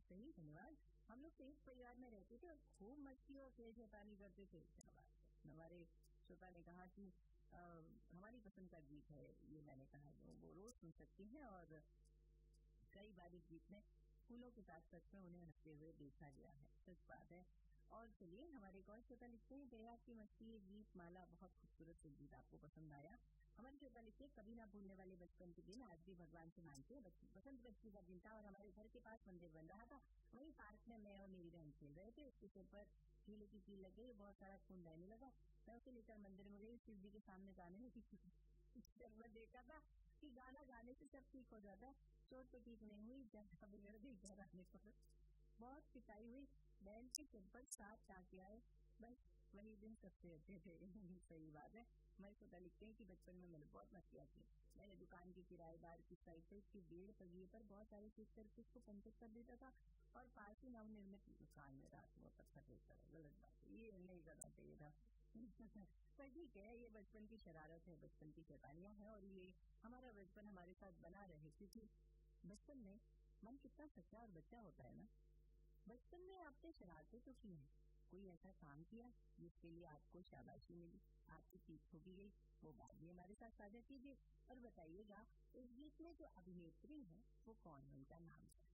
सही, धन्यवाद। हम लोग संयुक्त परिवार में रहते थे और खूब मस्ती और खेल शैतानी करते थे। क्या बात है। हमारे श्रोता ने कहा कि हमारी पसंद का गीत है ये, मैंने कहा वो रोज सुन सकती हैं और कई बार इस गीत में फूलों के साथ सच में उन्हें हंसते हुए देखा गया है। सच बात है। और चलिए हमारे एक और श्रोता लिखते हैं, दया की मस्ती गीत माला बहुत खूबसूरत से गीत आपको पसंद आया। हमारे श्रोता लिखते हैं, कभी ना भूलने वाले बचपन के दिन आज भी भगवान से मानते हैं। बसंत पंचमी का दिन था और हमारे घर के पास मंदिर बन रहा था। वहीं पार्क में मैं और मेरी बहन खेल रहे थे। उसके सिर पर झीले की कील लग गई, बहुत सारा खून बहने लगा। मैं उसे लेकर मंदिर में गई, शिव जी के सामने गाने लगी। जब मैं देखा था कि गाना गाने से सब ठीक हो जाता है, चोट तो ठीक नहीं हुई, जब कभी घर आने पर बहुत पिटाई हुई। बहन के सिर पर 7 टाँके आए। बस वही दिन सबसे अच्छे थे। सही बात है। हमारे श्रोता लिखते हैं कि बचपन में मैंने बहुत मस्तियाँ की। मैंने दुकान के किराएदार की साइकिल की 1.5 पहिए पर बहुत सारे चीज करके उसको पंचर कर देता था और पास ही नवनिर्मित मकान में रात में पत्थर फेंकता था। गलत बात है, ये नहीं करना चाहिए था। पर ठीक है, ये बचपन की शरारत है, बचपन की शैतानियां हैं और ये हमारा बचपन हमारे साथ बना रहे, क्योंकि बचपन में मन कितना सच्चा और बच्चा होता है ना। बचपन में आपने शरारतें तो की हैं, कोई ऐसा काम किया जिसके लिए आपको शाबाशी मिली, आपकी पीठ ठोकी गई, वो बात भी हमारे साथ साझा कीजिए और बताइएगा इस गीत में जो अभिनेत्री है वो कौन है, उनका नाम है।